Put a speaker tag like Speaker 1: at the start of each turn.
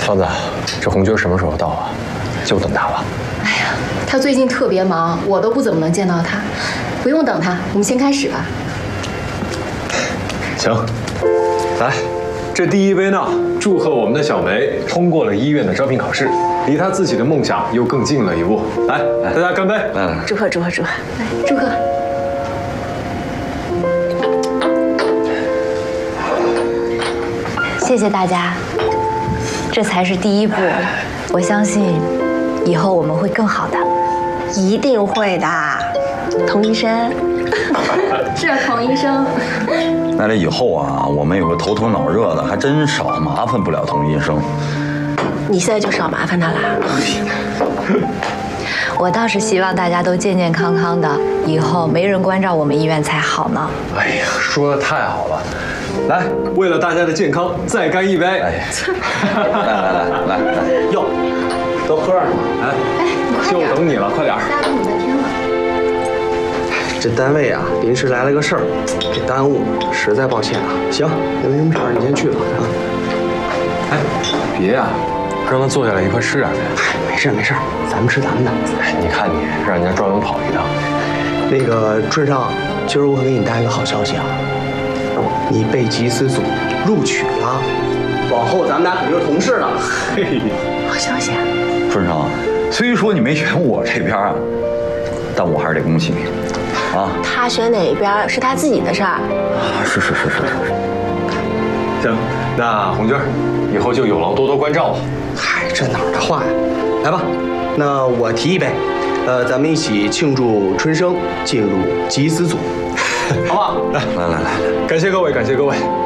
Speaker 1: 方子，这红军什么时候到啊？就等他了。
Speaker 2: 哎呀，他最近特别忙，我都不怎么能见到他。不用等他，我们先开始吧。
Speaker 1: 行，来，这第一杯呢，祝贺我们的小梅通过了医院的招聘考试，离她自己的梦想又更近了一步。来，大家干杯！
Speaker 3: 来，
Speaker 2: 祝贺祝贺祝贺！来，祝贺！谢谢大家，这才是第一步。我相信，以后我们会更好的。
Speaker 4: 一定会的，童医生。
Speaker 2: 是啊，童医生。
Speaker 3: 那这以后啊，我们有个头疼脑热的，还真少麻烦不了童医生。
Speaker 4: 你现在就少麻烦他啦。
Speaker 2: 我倒是希望大家都健健康康的，以后没人关照我们医院才好呢。
Speaker 1: 哎呀，说的太好了！来，为了大家的健康，再干一杯！哎呀，
Speaker 3: 来，
Speaker 1: 哟，都喝上了，哎，就等你了，快点儿！
Speaker 2: 大家等你半天了。
Speaker 5: 这单位啊，临时来了个事儿，给耽误了，实在抱歉啊。行，那没什么事儿，你先去吧啊。
Speaker 1: 哎，别呀，让他坐下来一块吃点呗。
Speaker 5: 没事没事，咱们吃咱们的。
Speaker 1: 哎，你看你让人家专门跑一趟。
Speaker 5: 那个春上，今儿我给你带一个好消息啊，你被集思组录取了，往后咱们俩肯定是同事了。嘿，
Speaker 4: 好消息啊！
Speaker 3: 春生，虽说你没选我这边啊，但我还是得恭喜你啊。
Speaker 4: 他选哪边是他自己的事儿。
Speaker 3: 是。
Speaker 1: 行，那红军以后就有劳多多关照了。
Speaker 5: 嗨，这哪儿的话呀？来吧，那我提一杯，咱们一起庆祝春生进入集思组，好不好？
Speaker 1: 来，感谢各位，感谢各位。